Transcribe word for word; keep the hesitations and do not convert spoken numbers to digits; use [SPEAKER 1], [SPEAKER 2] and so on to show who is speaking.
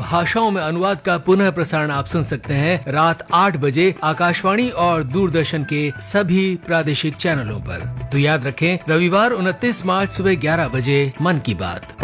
[SPEAKER 1] भाषाओं में अनुवाद का पुनः प्रसारण आप सुन सकते हैं रात आठ बजे आकाशवाणी और दूरदर्शन के सभी प्रादेशिक चैनलों पर। तो याद रखें, रविवार उनतीस मार्च सुबह ग्यारह बजे मन की बात।